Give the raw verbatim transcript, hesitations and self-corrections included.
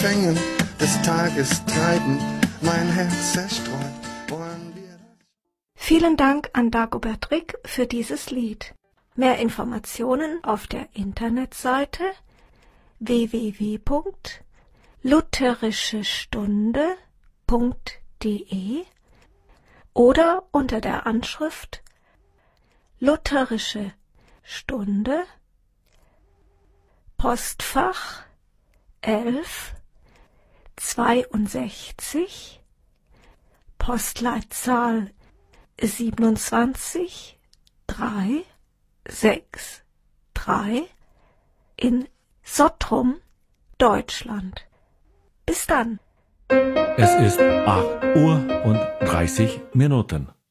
Fängen des Tages treiben, mein Herz zerstreut, wollen wir das. Vielen Dank an Dagobert Rick für dieses Lied. Mehr Informationen auf der Internetseite w w w punkt lutherische stunde punkt d e oder unter der Anschrift Lutherische Stunde, Postfach elf zweiundsechzig, Postleitzahl siebenundzwanzig drei sechs drei in Sottrum, Deutschland. Bis dann. Es ist acht Uhr und dreißig Minuten.